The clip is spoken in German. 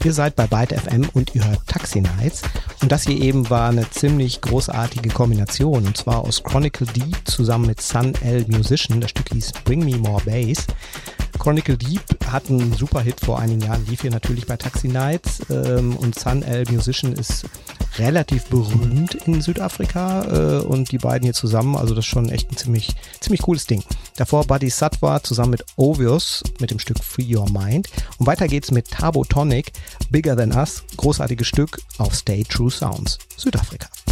Ihr seid bei Byte FM und ihr hört Taxi Nights. Und das hier eben war eine ziemlich großartige Kombination. Und zwar aus Chronicle Deep zusammen mit Sun L Musician. Das Stück hieß Bring Me More Bass. Chronicle Deep hat einen super Hit vor einigen Jahren, lief hier natürlich bei Taxi Nights. Und Sun L Musician ist relativ berühmt in Südafrika. Und die beiden hier zusammen, also das ist schon echt ein ziemlich cooles Ding. Davor Buddy Satwa zusammen mit Ovius mit dem Stück Free Your Mind. Und weiter geht's mit Tabo Tonic, Bigger Than Us, großartiges Stück auf Stay True Sounds, Südafrika.